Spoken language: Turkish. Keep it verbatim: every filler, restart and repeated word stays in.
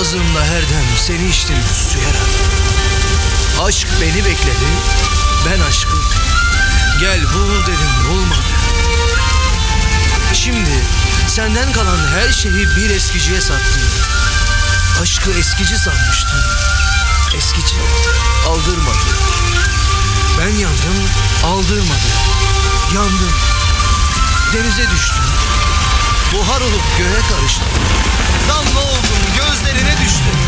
Ağzımla her dem seni içtim susayarak. Aşk beni bekledi, ben aşkı gel bul dedim, bulmadı. Şimdi senden kalan her şeyi bir eskiciye sattım. Aşkı eskici sanmıştım, eskici aldırmadı. Ben yandım, aldırmadı. Yandım, denize düştüm. Buhar olup göğe karıştım. Damla oldum, gözlerine düştüm.